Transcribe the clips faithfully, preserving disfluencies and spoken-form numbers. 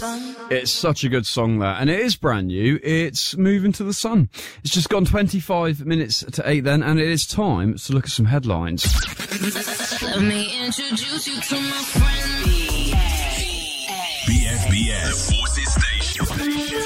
sun. It's such a good song, that, and it is brand new. It's Moving to the Sun. It's just gone twenty-five minutes to eight then, and it is time to look at some headlines. Let me introduce you to my friend B F B S, the Forces Station.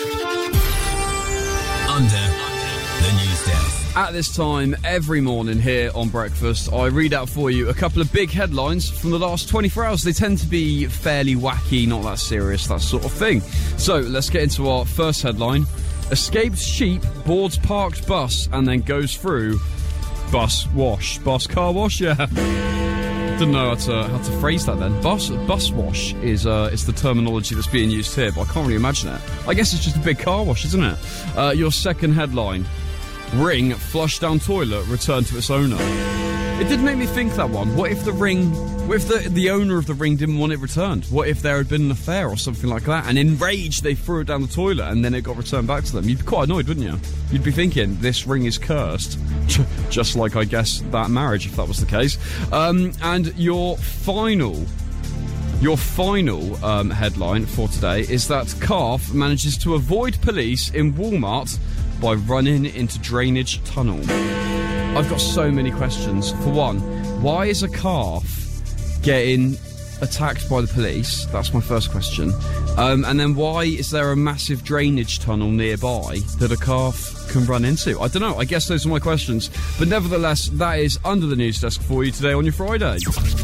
Under the news desk. At this time, every morning here on Breakfast, I read out for you a couple of big headlines from the last twenty-four hours. They tend to be fairly wacky, not that serious, that sort of thing. So, let's get into our first headline. Escaped sheep boards parked bus and then goes through bus wash. Bus car wash, yeah. Didn't know how to, how to phrase that then. Bus bus wash is uh, is the terminology that's being used here, but I can't really imagine it. I guess it's just a big car wash, isn't it? Uh, your second headline. Ring flushed down toilet returned to its owner. It did make me think, that one. What if the ring, what if the, the owner of the ring didn't want it returned? What if there had been an affair or something like that, and in rage they threw it down the toilet and then it got returned back to them? You'd be quite annoyed, wouldn't you? You'd be thinking, this ring is cursed. Just like, I guess, that marriage, if that was the case. Um, and your final... Your final um, headline for today is that calf manages to avoid police in Walmart by running into drainage tunnel. I've got so many questions. For one, why is a calf getting attacked by the police? That's my first question. Um, and then why is there a massive drainage tunnel nearby that a calf can run into? I don't know. I guess those are my questions. But nevertheless, that is Under the News Desk for you today on your Friday.